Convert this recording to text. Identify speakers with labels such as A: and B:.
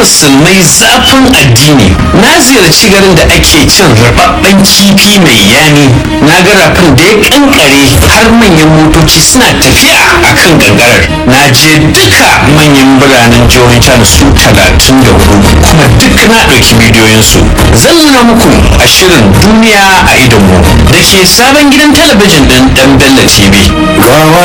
A: musulmai zafin addini. Na ziyarci garin da ake cin rababben kifi mai yami. Na ga rafin da ya kankare har manyan motoci suna tafiya a kan gangarar. Na je duka manyan biranen jihohin China su 34 kuma duk na ɗauki bidiyoyinsu. Zan nuna muku a shirin duniya a idonmu da ke sabon gidan talabijin ɗin Dan Bello TV.